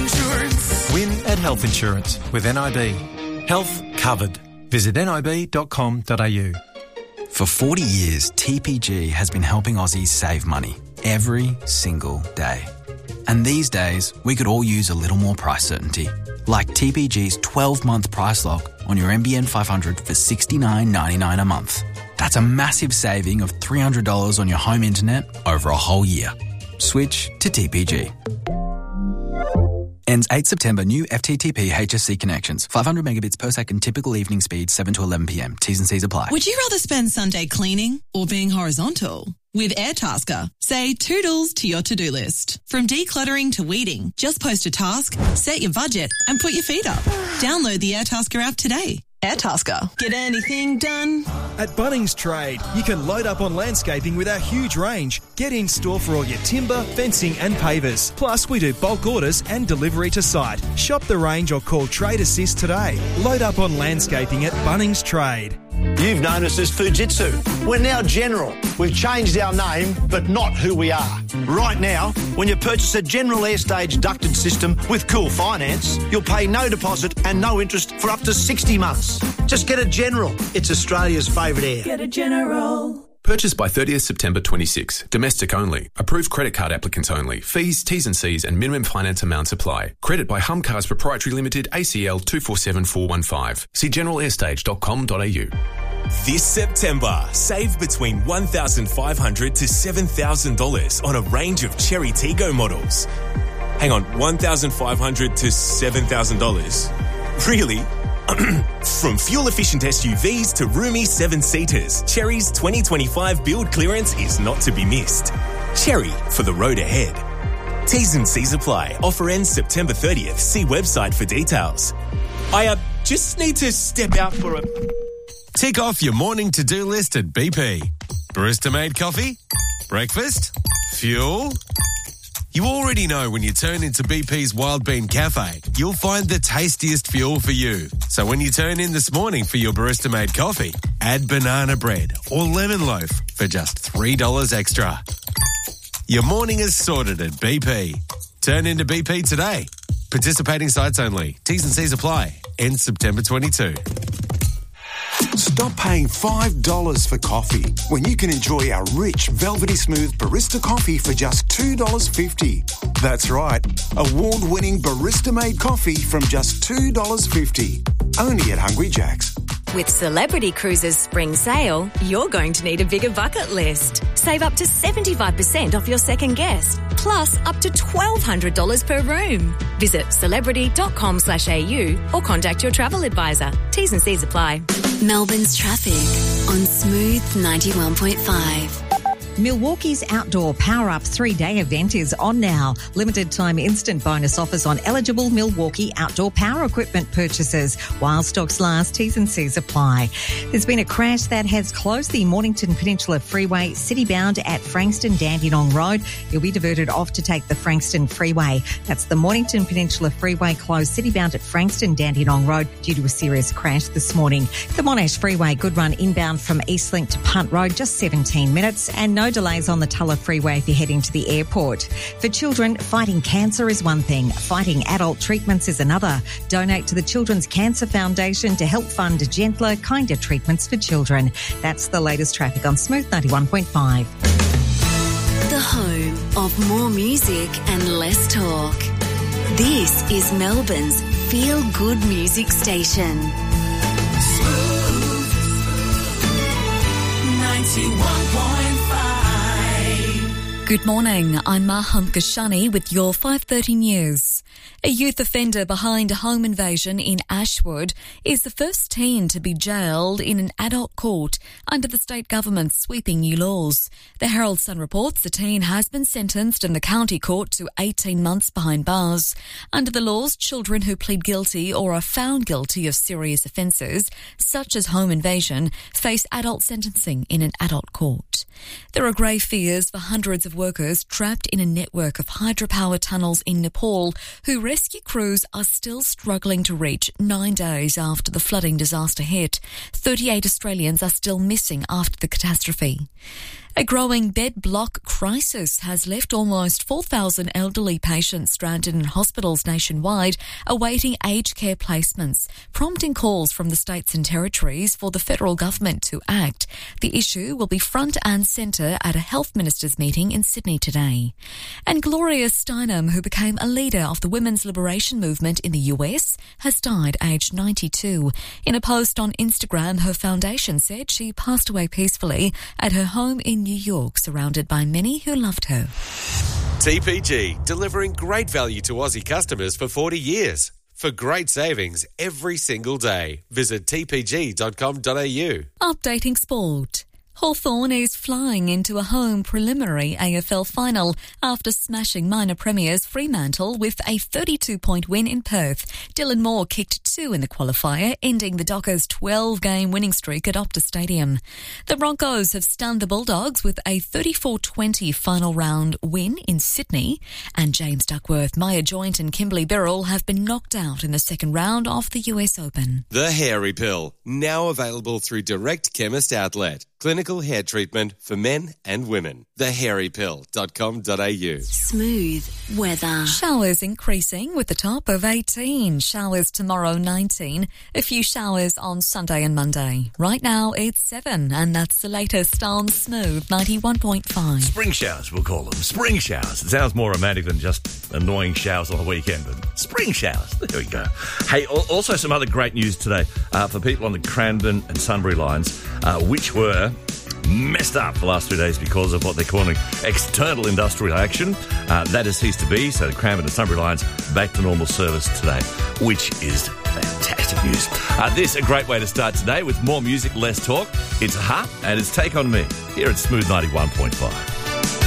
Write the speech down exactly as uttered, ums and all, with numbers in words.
Insurance. Win at Health Insurance with N I B. Health covered. Visit nib dot com dot a u. For forty years, T P G has been helping Aussies save money every single day. And these days, we could all use a little more price certainty. Like T P G's twelve-month price lock on your N B N five hundred for sixty-nine dollars ninety-nine a month. That's a massive saving of three hundred dollars on your home internet over a whole year. Switch to T P G. Ends eighth September. New F T T P H S C connections. five hundred megabits per second. Typical evening speed seven to eleven p m. T's and C's apply. Would you rather spend Sunday cleaning or being horizontal? With Airtasker, say toodles to your to-do list. From decluttering to weeding, just post a task, set your budget and put your feet up. Download the Airtasker app today. Airtasker. Get anything done. At Bunnings Trade, you can load up on landscaping with our huge range. Get in store for all your timber, fencing and pavers. Plus, we do bulk orders and delivery to site. Shop the range or call Trade Assist today. Load up on landscaping at Bunnings Trade. You've known us as Fujitsu. We're now General. We've changed our name, but not who we are. Right now, when you purchase a General Airstage ducted system with Cool Finance, you'll pay no deposit and no interest for up to sixty months. Just get a General. It's Australia's favourite air. Get a General. Purchase by thirtieth September twenty-six. Domestic only. Approved credit card applicants only. Fees, T's and C's and minimum finance amounts apply. Credit by Hum Cars Proprietary Limited, A C L two four seven four one five. See general airstage dot com dot a u. This September, save between one thousand five hundred dollars to seven thousand dollars on a range of Cherry Tiggo models. Hang on, one thousand five hundred dollars to seven thousand dollars? Really? From fuel-efficient S U Vs to roomy seven-seaters, Cherry's twenty twenty-five build clearance is not to be missed. Cherry, for the road ahead. T's and C's apply. Offer ends September thirtieth. See website for details. I uh, just need to step out for a... Tick off your morning to-do list at B P. Barista-made coffee? Breakfast? Fuel? You already know when you turn into B P's Wild Bean Cafe, you'll find the tastiest fuel for you. So when you turn in this morning for your barista-made coffee, add banana bread or lemon loaf for just three dollars extra. Your morning is sorted at B P. Turn into B P today. Participating sites only. T's and C's apply. Ends September twenty-second. Stop paying five dollars for coffee when you can enjoy our rich, velvety smooth barista coffee for just two dollars fifty. That's right, award-winning barista-made coffee from just two dollars fifty. Only at Hungry Jack's. With Celebrity Cruises Spring Sale, you're going to need a bigger bucket list. Save up to seventy-five percent off your second guest, plus up to twelve hundred dollars per room. Visit celebrity.com slash AU or contact your travel advisor. T's and C's apply. Melbourne's traffic on Smooth ninety-one point five. Milwaukee's Outdoor Power Up three-day event is on now. Limited time instant bonus offers on eligible Milwaukee outdoor power equipment purchases. While stocks last, T's and C's apply. There's been a crash that has closed the Mornington Peninsula Freeway city-bound at Frankston Dandenong Road. You'll be diverted off to take the Frankston Freeway. That's the Mornington Peninsula Freeway closed city-bound at Frankston Dandenong Road due to a serious crash this morning. The Monash Freeway good run inbound from Eastlink to Punt Road, just seventeen minutes, and no delays on the Tulla Freeway if you're heading to the airport. For children, fighting cancer is one thing. Fighting adult treatments is another. Donate to the Children's Cancer Foundation to help fund gentler, kinder treatments for children. That's the latest traffic on Smooth ninety-one point five. The home of more music and less talk. This is Melbourne's feel-good music station. Smooth ninety-one point five. Good morning, I'm Maham Kashani with your five thirty news. A youth offender behind a home invasion in Ashwood is the first teen to be jailed in an adult court under the state government's sweeping new laws. The Herald Sun reports the teen has been sentenced in the county court to eighteen months behind bars. Under the laws, children who plead guilty or are found guilty of serious offences, such as home invasion, face adult sentencing in an adult court. There are grave fears for hundreds of workers trapped in a network of hydropower tunnels in Nepal who rescue crews are still struggling to reach nine days after the flooding disaster hit. thirty-eight Australians are still missing after the catastrophe. A growing bed block crisis has left almost four thousand elderly patients stranded in hospitals nationwide awaiting aged care placements, prompting calls from the states and territories for the federal government to act. The issue will be front and centre at a health ministers' meeting in Sydney today. And Gloria Steinem, who became a leader of the women's liberation movement in the U S, has died aged ninety-two. In a post on Instagram, her foundation said she passed away peacefully at her home in New York, surrounded by many who loved her. T P G, delivering great value to Aussie customers for forty years. For great savings every single day, visit t p g dot com dot a u. Updating sport. Hawthorn is flying into a home preliminary A F L final after smashing minor premiers Fremantle with a thirty-two point win in Perth. Dylan Moore kicked two in the qualifier, ending the Dockers' twelve-game winning streak at Optus Stadium. The Broncos have stunned the Bulldogs with a thirty-four twenty final round win in Sydney, and James Duckworth, Maya Joint and Kimberly Birrell have been knocked out in the second round of the U S Open. The Hairy Pill, now available through Direct Chemist Outlet. Clinical hair treatment for men and women. the hairy pill dot com dot a u. Smooth weather. Showers increasing with a top of eighteen. Showers tomorrow nineteen. A few showers on Sunday and Monday. Right now it's seven, and that's the latest on Smooth ninety-one point five. Spring showers, we'll call them. Spring showers. It sounds more romantic than just annoying showers on the weekend, but spring showers. There we go. Hey, also some other great news today uh, for people on the Cranbourne and Sunbury lines, uh, which were messed up the last two days because of what they're calling external industrial action. Uh, that has ceased to be, so the Cranbourne and Sunbury lines back to normal service today, which is fantastic news. Uh, this a great way to start today with more music, less talk. It's Ha, and it's Take On Me here at Smooth ninety-one point five.